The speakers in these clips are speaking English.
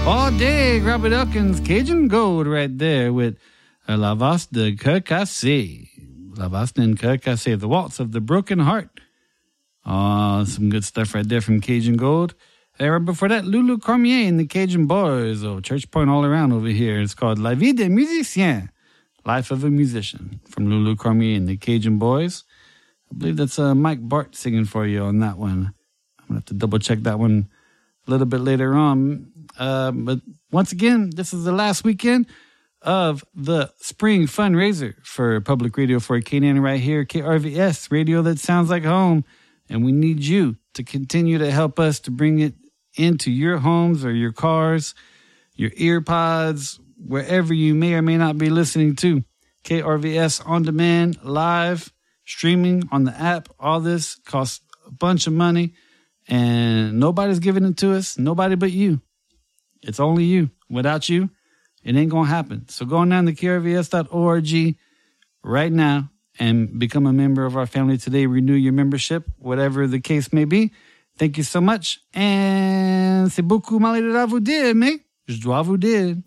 All day, Robert Elkins, Cajun Gold right there with La Valse de Cœur Cassé. La Valse de Cœur Cassé, the waltz of the broken heart. Oh, some good stuff right there from Cajun Gold. And right before that, Lulu Cormier and the Cajun Boys. Oh, Church Point all around over here. It's called La Vie des Musiciens, Life of a Musician, from Lulu Cormier and the Cajun Boys. I believe that's Mike Bart singing for you on that one. I'm going to have to double check that one a little bit later on. But once again, this is the last weekend of the spring fundraiser for Public Radio for Canaan right here, KRVS, radio that sounds like home. And we need you to continue to help us to bring it into your homes or your cars, your ear pods, wherever you may or may not be listening to. KRVS On Demand, live, streaming on the app. All this costs a bunch of money, and nobody's giving it to us, nobody but you. It's only you. Without you, it ain't going to happen. So go on down to krvs.org right now and become a member of our family today. Renew your membership, whatever the case may be. Thank you so much. And c'est beaucoup malheureux à vous dire, mais je dois vous dire.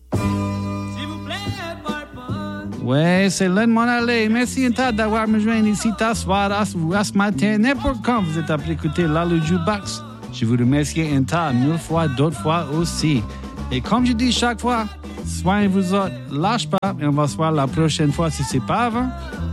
Ouais, c'est l'un de mon aller. Merci un tas d'avoir me joindre ici ce soir à ce matin. N'importe quand vous êtes appelé écouter Lalo Jukebox, je vous remercie un tas, 1000 fois, d'autres fois aussi. Et comme je dis chaque fois, soignez-vous autres, lâche pas, et on va se voir la prochaine fois si c'est pas avant.